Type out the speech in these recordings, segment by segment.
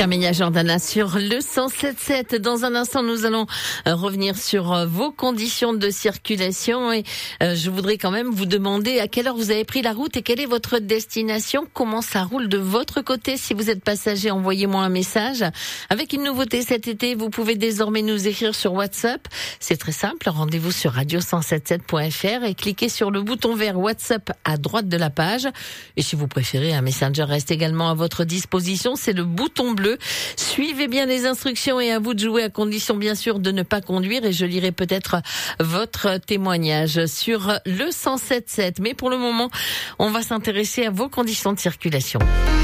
Camilla Jordana sur le 107.7. Dans un instant, nous allons revenir sur vos conditions de circulation et je voudrais quand même vous demander à quelle heure vous avez pris la route et quelle est votre destination. Comment ça roule de votre côté? Si vous êtes passager, envoyez-moi un message. Avec une nouveauté cet été, vous pouvez désormais nous écrire sur WhatsApp. C'est très simple. Rendez-vous sur radio177.fr et cliquez sur le bouton vert WhatsApp à droite de la page. Et si vous préférez, un Messenger reste également à votre disposition. C'est le bouton bleu. Suivez bien les instructions et à vous de jouer, à condition bien sûr de ne pas conduire, et je lirai peut-être votre témoignage sur le 107.7. Mais pour le moment, on va s'intéresser à vos conditions de circulation.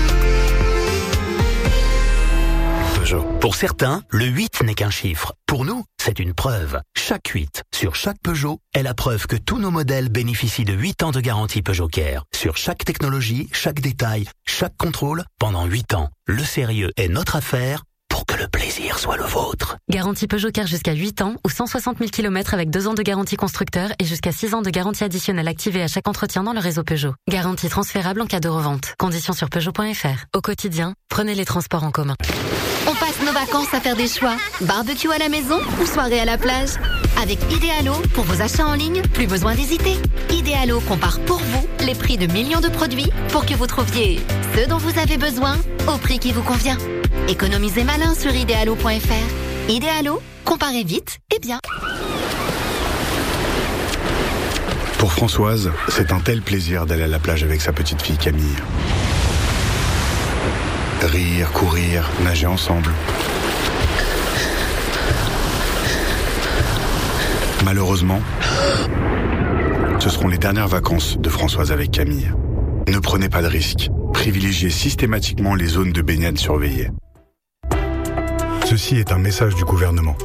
Peugeot. Pour certains, le 8 n'est qu'un chiffre. Pour nous, c'est une preuve. Chaque 8 sur chaque Peugeot est la preuve que tous nos modèles bénéficient de 8 ans de garantie Peugeot Care. Sur chaque technologie, chaque détail, chaque contrôle, pendant 8 ans. Le sérieux est notre affaire pour que le plaisir soit le vôtre. Garantie Peugeot Care jusqu'à 8 ans ou 160 000 km avec 2 ans de garantie constructeur et jusqu'à 6 ans de garantie additionnelle activée à chaque entretien dans le réseau Peugeot. Garantie transférable en cas de revente. Conditions sur Peugeot.fr. Au quotidien, prenez les transports en commun. On passe nos vacances à faire des choix. Barbecue à la maison ou soirée à la plage. Avec Idealo, pour vos achats en ligne, plus besoin d'hésiter. Idealo compare pour vous les prix de millions de produits pour que vous trouviez ce dont vous avez besoin au prix qui vous convient. Économisez malin sur idealo.fr. Idealo, comparez vite et bien. Pour Françoise, c'est un tel plaisir d'aller à la plage avec sa petite fille Camille. Rire, courir, nager ensemble. Malheureusement, ce seront les dernières vacances de Françoise avec Camille. Ne prenez pas de risques. Privilégiez systématiquement les zones de baignade surveillées. Ceci est un message du gouvernement.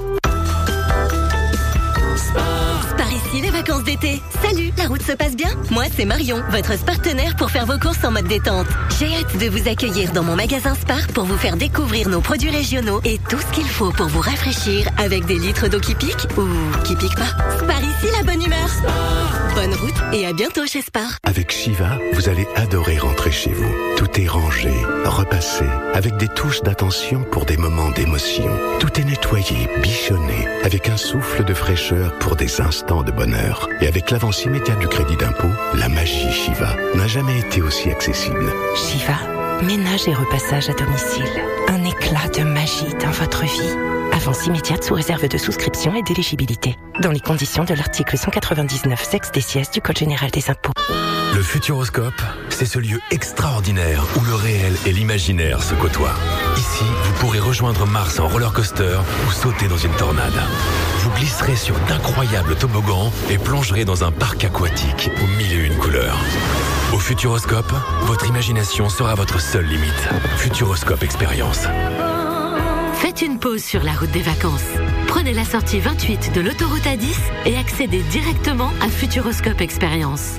Par ici, les vacances d'été. Salut, la route se passe bien? Moi, c'est Marion, votre partenaire pour faire vos courses en mode détente. J'ai hâte de vous accueillir dans mon magasin Spar pour vous faire découvrir nos produits régionaux et tout ce qu'il faut pour vous rafraîchir avec des litres d'eau qui piquent ou qui piquent pas. Spar ici, la bonne humeur. Bonne route et à bientôt chez Spar. Avec Shiva, vous allez adorer rentrer chez vous. Tout est rangé, repassé, avec des touches d'attention pour des moments d'émotion. Tout est nettoyé, bichonné, avec un souffle de fraîcheur pour des instants de bonheur. Et avec l'avance immédiate du crédit d'impôt, la magie Shiva n'a jamais été aussi accessible. Shiva, ménage et repassage à domicile. Un éclat de magie dans votre vie. Avance immédiate sous réserve de souscription et d'éligibilité. Dans les conditions de l'article 199 sexe des sièges du Code général des impôts. Le Futuroscope, c'est ce lieu extraordinaire où le réel et l'imaginaire se côtoient. Ici, vous pourrez rejoindre Mars en roller coaster ou sauter dans une tornade. Vous glisserez sur d'incroyables toboggans et plongerez dans un parc aquatique aux 1001 couleurs. Au Futuroscope, votre imagination sera votre seule limite. Futuroscope Expérience. Faites une pause sur la route des vacances. Prenez la sortie 28 de l'autoroute A10 et accédez directement à Futuroscope Expérience.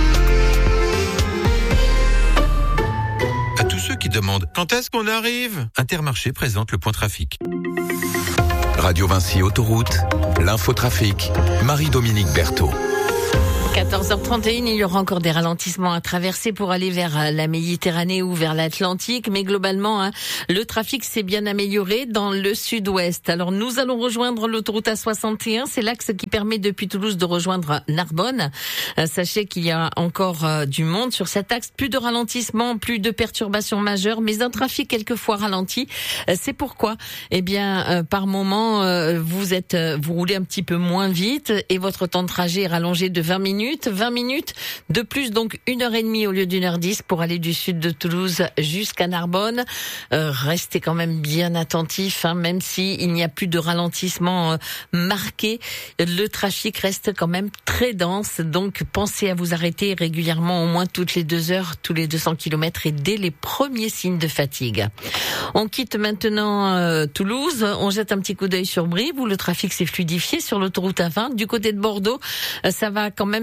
À tous ceux qui demandent quand est-ce qu'on arrive, Intermarché présente le point trafic. Radio Vinci Autoroute, l'infotrafic, Marie-Dominique Berthaud. 14h31, il y aura encore des ralentissements à traverser pour aller vers la Méditerranée ou vers l'Atlantique, mais globalement, le trafic s'est bien amélioré dans le sud-ouest. Alors nous allons rejoindre l'autoroute A61, c'est l'axe qui permet depuis Toulouse de rejoindre Narbonne. Sachez qu'il y a encore du monde sur cet axe, plus de ralentissements, plus de perturbations majeures, mais un trafic quelquefois ralenti. C'est pourquoi, par moment, vous roulez un petit peu moins vite et votre temps de trajet est rallongé de 20 minutes de plus, donc 1h30 au lieu d'1h10 pour aller du sud de Toulouse jusqu'à Narbonne. Restez quand même bien attentifs, même si il n'y a plus de ralentissement marqué, le trafic reste quand même très dense, donc pensez à vous arrêter régulièrement, au moins toutes les 2 heures, tous les 200 km et dès les premiers signes de fatigue. On quitte maintenant Toulouse, on jette un petit coup d'œil sur Brive où le trafic s'est fluidifié sur l'autoroute A20. Du côté de Bordeaux, ça va quand même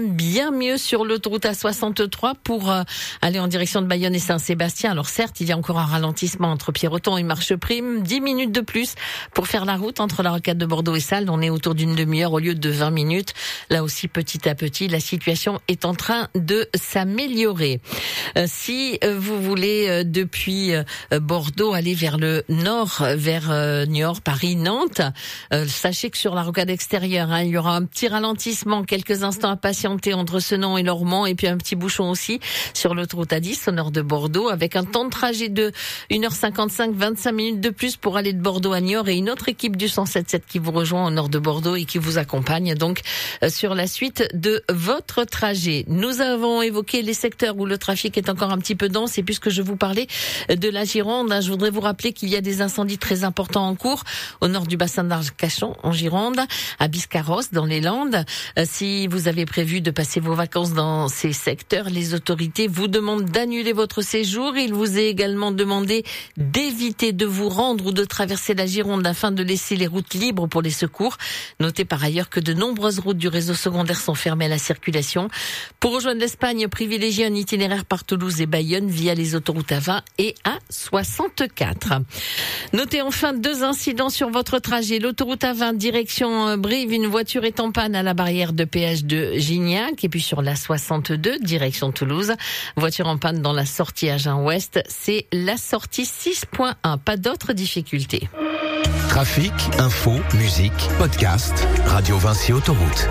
bien mieux sur l'autoroute A63 pour aller en direction de Bayonne et Saint-Sébastien. Alors certes, il y a encore un ralentissement entre Pierreton et Marcheprime, 10 minutes de plus pour faire la route entre la rocade de Bordeaux et Salles. On est autour d'une demi-heure au lieu de 20 minutes. Là aussi, petit à petit, la situation est en train de s'améliorer. Si vous voulez depuis Bordeaux aller vers le nord, vers Niort, Paris, Nantes, sachez que sur la rocade extérieure, il y aura un petit ralentissement, quelques instants à patienter entre Senon et Lormont, et puis un petit bouchon aussi sur l'autoroute A10 au nord de Bordeaux, avec un temps de trajet de 1h55, 25 minutes de plus pour aller de Bordeaux à Niort, et une autre équipe du 107.7 qui vous rejoint au nord de Bordeaux et qui vous accompagne donc sur la suite de votre trajet. Nous avons évoqué les secteurs où le trafic est encore un petit peu dense, et puisque je vous parlais de la Gironde, je voudrais vous rappeler qu'il y a des incendies très importants en cours au nord du bassin d'Arcachon en Gironde, à Biscarrosse dans les Landes. Si vous avez prévu de passer vos vacances dans ces secteurs, les autorités vous demandent d'annuler votre séjour. Il vous est également demandé d'éviter de vous rendre ou de traverser la Gironde afin de laisser les routes libres pour les secours. Notez par ailleurs que de nombreuses routes du réseau secondaire sont fermées à la circulation. Pour rejoindre l'Espagne, privilégiez un itinéraire par Toulouse et Bayonne via les autoroutes A20 et A64. Notez enfin 2 incidents sur votre trajet. L'autoroute A20 direction Brive, une voiture est en panne à la barrière de péage de Gignac, et puis sur la 62 direction Toulouse, voiture en panne dans la sortie Agen-Ouest, c'est la sortie 6.1, pas d'autres difficultés. Trafic, info, musique, podcast, Radio Vinci Autoroute.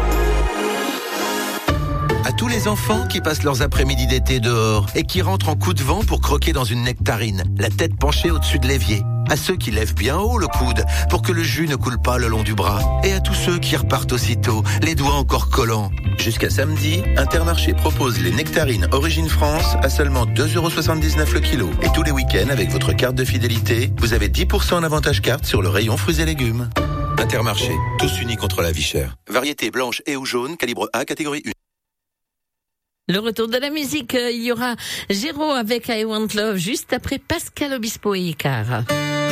À tous les enfants qui passent leurs après-midi d'été dehors et qui rentrent en coup de vent pour croquer dans une nectarine, la tête penchée au-dessus de l'évier. À ceux qui lèvent bien haut le coude pour que le jus ne coule pas le long du bras. Et à tous ceux qui repartent aussitôt, les doigts encore collants. Jusqu'à samedi, Intermarché propose les nectarines Origine France à seulement 2,79€ le kilo. Et tous les week-ends, avec votre carte de fidélité, vous avez 10% en avantage carte sur le rayon fruits et légumes. Intermarché, tous unis contre la vie chère. Variété blanche et ou jaune, calibre A, catégorie 1. Le retour de la musique, il y aura Géraud avec I Want Love juste après Pascal Obispo et Icar.